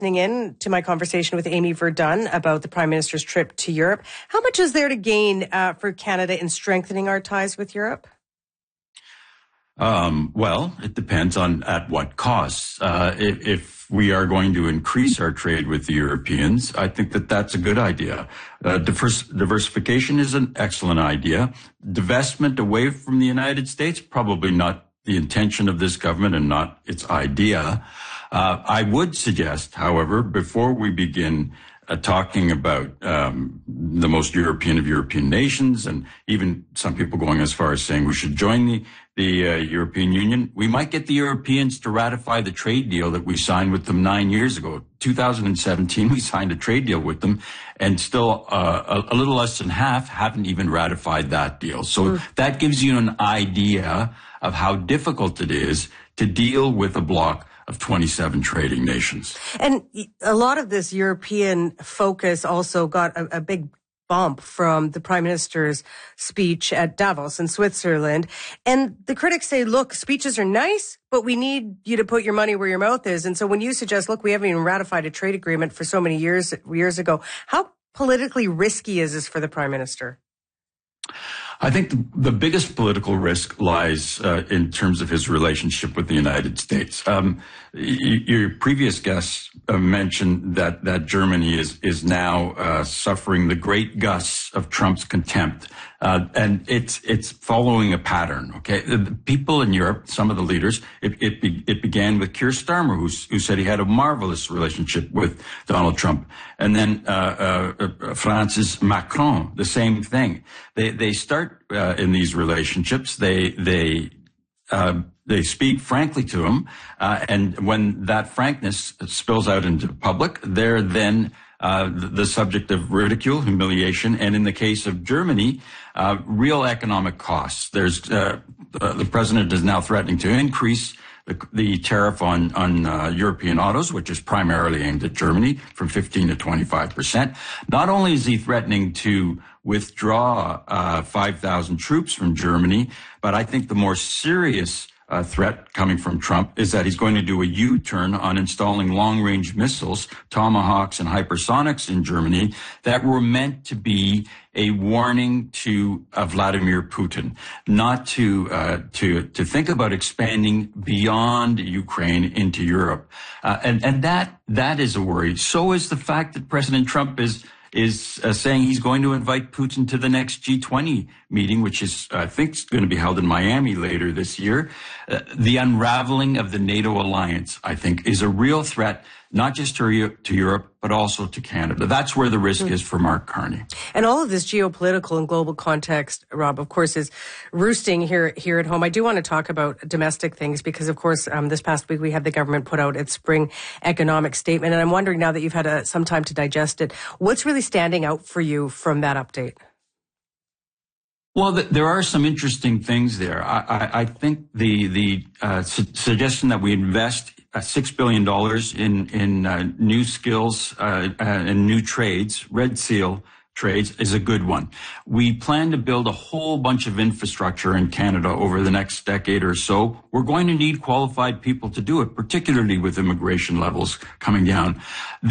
listening in to my conversation with Amy Verdun about the Prime Minister's trip to Europe. How much is there to gain for Canada in strengthening our ties with Europe? Well, it depends on at what cost. If we are going to increase our trade with the Europeans, I think that that's a good idea. Diversification is an excellent idea. Divestment away from the United States, probably not the intention of this government and not its idea. I would suggest, however, before we begin talking about the most European of European nations, and even some people going as far as saying we should join the European Union, we might get the Europeans to ratify the trade deal that we signed with them 9 years ago. 2017, we signed a trade deal with them, and still a little less than half haven't even ratified that deal. So that gives you an idea of how difficult it is to deal with a bloc of 27 trading nations. And a lot of this European focus also got a big bump from the Prime Minister's speech at Davos in Switzerland. And the critics say, look, speeches are nice, but we need you to put your money where your mouth is. And so when you suggest, look, we haven't even ratified a trade agreement for so many years ago, how politically risky is this for the Prime Minister? I think the biggest political risk lies in terms of his relationship with the United States. Your previous guest mentioned that Germany is now suffering the great gusts of Trump's contempt, and it's following a pattern. Okay, the people in Europe, some of the leaders, it began with Keir Starmer, who said he had a marvelous relationship with Donald Trump, and then Francis Macron, the same thing. They start in these relationships. They speak frankly to him, and when that frankness spills out into public, they're then the subject of ridicule, humiliation, and in the case of Germany, real economic costs. There's the president is now threatening to increase the tariff on European autos, which is primarily aimed at Germany, from 15 to 25%. Not only is he threatening to withdraw 5,000 troops from Germany, but I think the more serious threat coming from Trump is that he's going to do a U-turn on installing long-range missiles, Tomahawks and hypersonics in Germany that were meant to be a warning to Vladimir Putin, not to think about expanding beyond Ukraine into Europe, and that is a worry. So is the fact that President Trump is saying he's going to invite Putin to the next G20 meeting, which is, I think, going to be held in Miami later this year. The unraveling of the NATO alliance, I think, is a real threat, not just to Europe, but also to Canada. That's where the risk is for Mark Carney. And all of this geopolitical and global context, Rob, of course, is roosting here at home. I do want to talk about domestic things because, of course, this past week we had the government put out its spring economic statement. And I'm wondering, now that you've had some time to digest it, what's really standing out for you from that update? Well, there are some interesting things there. I think the suggestion that we invest $6 billion in new skills and new trades, Red Seal trades, is a good one. We plan to build a whole bunch of infrastructure in Canada over the next decade or so. We're going to need qualified people to do it, particularly with immigration levels coming down.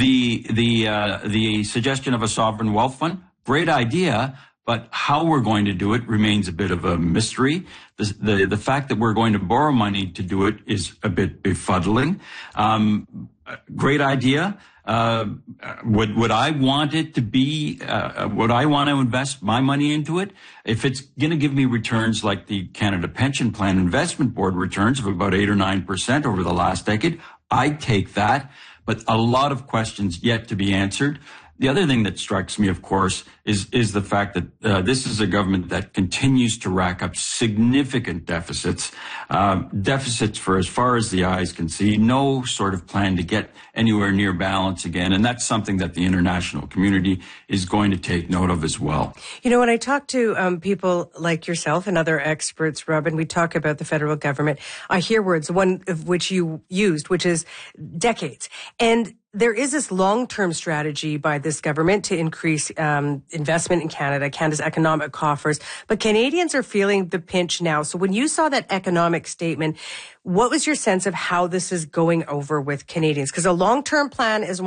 The suggestion of a sovereign wealth fund, great idea. But how we're going to do it remains a bit of a mystery. The fact that we're going to borrow money to do it is a bit befuddling. Great idea. Would I want it to be, would I want to invest my money into it? If it's going to give me returns like the Canada Pension Plan Investment Board returns of about 8 or 9% over the last decade, I'd take that. But a lot of questions yet to be answered. The other thing that strikes me, of course, is the fact that this is a government that continues to rack up significant deficits, deficits for as far as the eyes can see, no sort of plan to get anywhere near balance again. And that's something that the international community is going to take note of as well. You know, when I talk to people like yourself and other experts, Robin, we talk about the federal government, I hear words, one of which you used, which is decades. And there is this long-term strategy by this government to increase investment in Canada's economic coffers, but Canadians are feeling the pinch now. So when you saw that economic statement, what was your sense of how this is going over with Canadians? Because a long-term plan is